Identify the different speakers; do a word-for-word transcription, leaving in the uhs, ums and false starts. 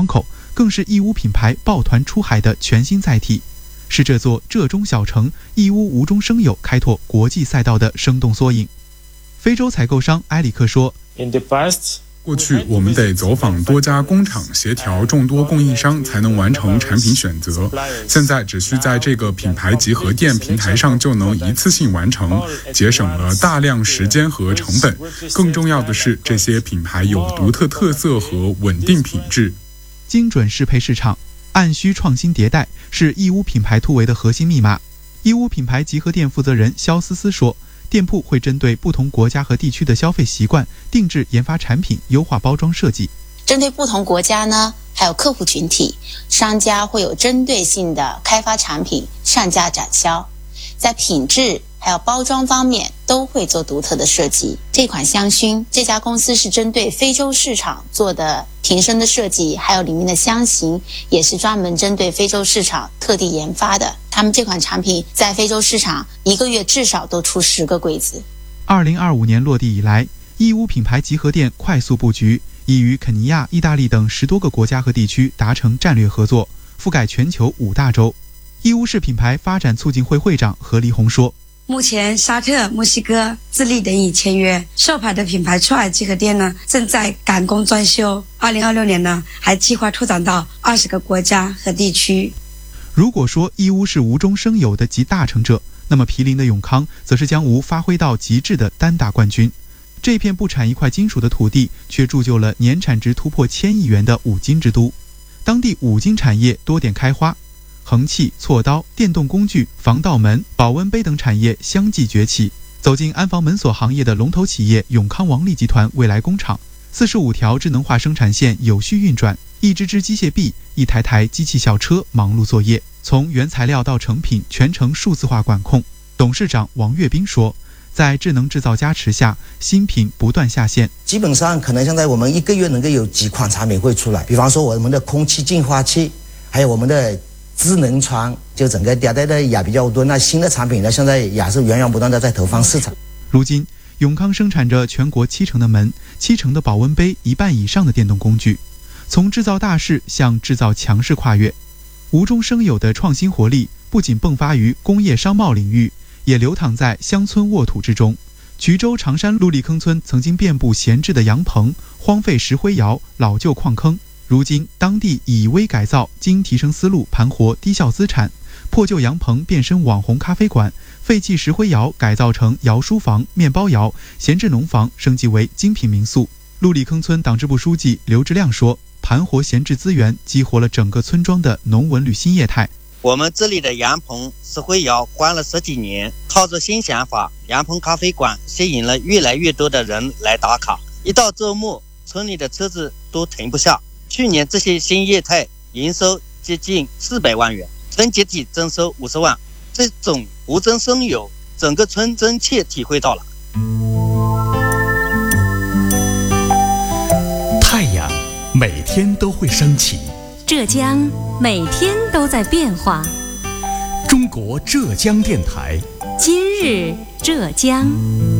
Speaker 1: 窗口，更是义乌品牌抱团出海的全新载体，是这座浙中小城义乌无中生有开拓国际赛道的生动缩影。非洲采购商埃里克说，
Speaker 2: In the past,
Speaker 3: 过去我们得走访多家工厂，协调众多供应商，才能完成产品选择。现在只需在这个品牌集合店平台上就能一次性完成，节省了大量时间和成本。更重要的是，这些品牌有独特特色和稳定品质。
Speaker 1: 精准适配市场，按需创新迭代是义乌品牌突围的核心密码。义乌品牌集合店负责人肖思思说，店铺会针对不同国家和地区的消费习惯，定制研发产品，优化包装设计。
Speaker 4: 针对不同国家呢，还有客户群体，商家会有针对性的开发产品上架展销，在品质还有包装方面都会做独特的设计。这款香薰，这家公司是针对非洲市场做的瓶身的设计，还有里面的香型也是专门针对非洲市场特地研发的。他们这款产品在非洲市场一个月至少都出十个柜子。
Speaker 1: 二零二五年落地以来，义乌品牌集合店快速布局，已与肯尼亚、意大利等十多个国家和地区达成战略合作，覆盖全球五大洲。义乌市品牌发展促进会会长何立红说，
Speaker 5: 目前沙特、墨西哥、智利等已签约，授牌的品牌出海集合店呢正在赶工装修。二零二六年呢还计划拓展到二十个国家和地区。
Speaker 1: 如果说义乌是无中生有的集大成者，那么毗邻的永康则是将无发挥到极致的单打冠军。这片不产一块金属的土地，却铸就了年产值突破千亿元的五金之都。当地五金产业多点开花，横器、锉刀、电动工具、防盗门、保温杯等产业相继崛起。走进安防门锁行业的龙头企业永康王力集团未来工厂，四十五条智能化生产线有序运转，一支支机械臂，一台台机器小车忙碌作业，从原材料到成品全程数字化管控。董事长王跃斌说，在智能制造加持下，新品不断下线，
Speaker 6: 基本上可能现在我们一个月能够有几款产品会出来，比方说我们的空气净化器，还有我们的智能窗，就整个迭代的也比较多。那新的产品呢，现在也是源源不断的在投放市场。
Speaker 1: 如今永康生产着全国七成的门、七成的保温杯、一半以上的电动工具，从制造大势向制造强势跨越。无中生有的创新活力不仅迸发于工业商贸领域，也流淌在乡村沃土之中。衢州长山陆立坑村曾经遍布闲置的洋棚、荒废石灰窑、老旧矿坑，如今当地以微改造，经提升思路盘活低效资产，破旧洋棚变身网红咖啡馆，废弃石灰窑改造成窑书房、面包窑，闲置农房升级为精品民宿。陆立坑村党支部书记刘志亮说，盘活闲置资源，激活了整个村庄的农文旅新业态。
Speaker 7: 我们这里的洋棚、石灰窑关了十几年，靠着新想法，洋棚咖啡馆吸引了越来越多的人来打卡。一到周末，村里的车子都停不下。去年这些新业态营收接近四百万元，村集体增收五十万。这种无中生有，整个村真切体会到了。
Speaker 8: 太阳每天都会升起，
Speaker 9: 浙江每天都在变化。
Speaker 8: 中国浙江电台，
Speaker 9: 今日浙江。